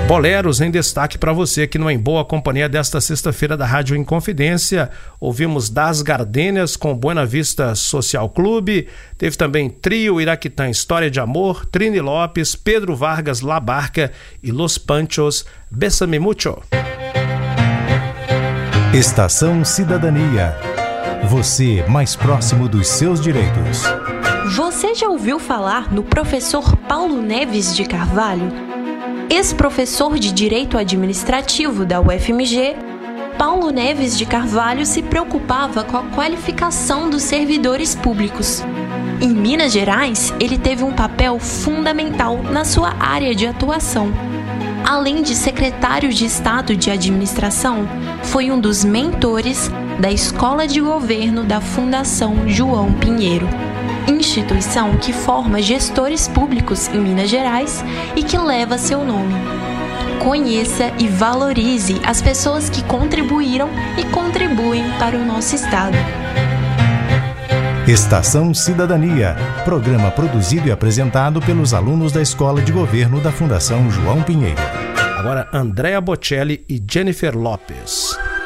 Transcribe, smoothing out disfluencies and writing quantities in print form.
Boleros em destaque para você que não é em boa companhia desta sexta-feira da Rádio Inconfidência. Ouvimos Das Gardênias com Buena Vista Social Clube. Teve também Trio Iraquitã História de Amor, Trini Lopes, Pedro Vargas La Barca e Los Panchos Bésame Mucho. Estação Cidadania. Você mais próximo dos seus direitos. Você já ouviu falar no professor Paulo Neves de Carvalho? Ex-professor de Direito Administrativo da UFMG, Paulo Neves de Carvalho se preocupava com a qualificação dos servidores públicos. Em Minas Gerais, ele teve um papel fundamental na sua área de atuação. Além de secretário de Estado de Administração, foi um dos mentores da Escola de Governo da Fundação João Pinheiro, instituição que forma gestores públicos em Minas Gerais e que leva seu nome. Conheça e valorize as pessoas que contribuíram e contribuem para o nosso Estado. Estação Cidadania, programa produzido e apresentado pelos alunos da Escola de Governo da Fundação João Pinheiro. Agora, Andréa Bocelli e Jennifer Lopes.